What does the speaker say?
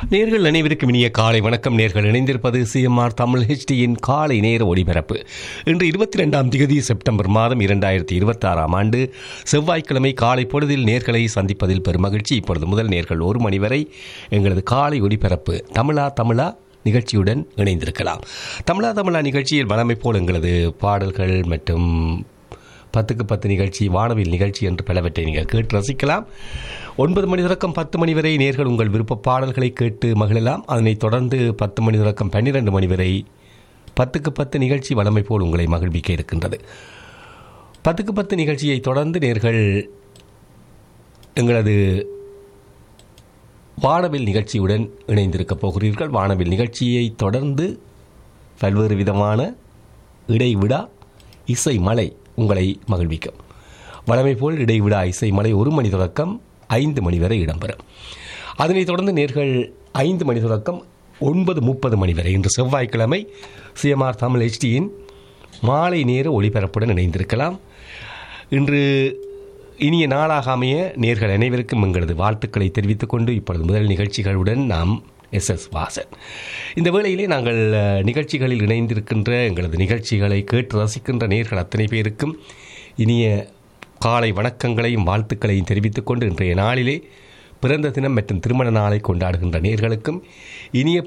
நேர்கள் அனைவருக்கும் இனிய காலை வணக்கம். நேர்கள் இணைந்திருப்பது சிஎம்ஆர் தமிழ் ஹெச்டியின் காலை நேர ஒளிபரப்பு. இன்று 22 செப்டம்பர் மாதம் 2026 செவ்வாய்க்கிழமை காலை பொழுதில் நேர்களை சந்திப்பதில் பெருமகிழ்ச்சி. இப்பொழுது முதல் நேர்கள் 1 மணி வரை எங்களது காலை ஒளிபரப்பு தமிழா நிகழ்ச்சியுடன் இணைந்திருக்கலாம். தமிழா நிகழ்ச்சியில் வழமை போல் எங்களது பாடல்கள் மற்றும் 10க்கு 10 நிகழ்ச்சி, வானவில் நிகழ்ச்சி என்று பலவற்றை நீங்கள் கேட்டு ரசிக்கலாம். 9 மணி தொடக்கம் 10 மணி வரை நேர்கள் உங்கள் விருப்ப பாடல்களை கேட்டு மகிழலாம். அதனைத் தொடர்ந்து 10 மணி தொடக்கம் 12 மணி வரை 10க்கு 10 நிகழ்ச்சி வழமை போல் உங்களை மகிழ்விக்க இருக்கின்றது. 10க்கு 10 நிகழ்ச்சியை தொடர்ந்து நேர்கள் எங்களது வானவில் நிகழ்ச்சியுடன் இணைந்திருக்கப் போகிறீர்கள். வானவில் நிகழ்ச்சியை தொடர்ந்து பல்வேறு விதமான இடைவிடா இசை மலை உங்களை மகிழ்விக்கும். வழமை போல் இடைவிடா இசை மலை 1 மணி தொடக்கம் 5 மணி வரை இடம்பெறும். அதனைத் தொடர்ந்து நேர்கள் 5 மணி தொடக்கம் 9:30 மணி வரை இன்று செவ்வாய்க்கிழமை சிஎம்ஆர் தமிழ் ஹெச்டியின் மாலை நேர ஒளிபரப்புடன் இணைந்திருக்கலாம். இன்று இனிய நாளாக அமைய நேர்கள் அனைவருக்கும் எங்களது வாழ்த்துக்களை தெரிவித்துக் கொண்டு இப்பொழுது முதல் நிகழ்ச்சிகளுடன் நாம் எஸ் வாசன். இந்த வேளையிலே நாங்கள் நிகழ்ச்சிகளில் இணைந்திருக்கின்ற எங்களது நிகழ்ச்சிகளை கேட்டு ரசிக்கின்ற நேர்கள் அத்தனை பேருக்கும் இனிய காலை வணக்கங்களையும் வாழ்த்துக்களையும் தெரிவித்துக் கொண்டு இன்றைய நாளிலே பிறந்த தினம் மற்றும் திருமண நாளை கொண்டாடுகின்ற நேர்களுக்கும் இனிய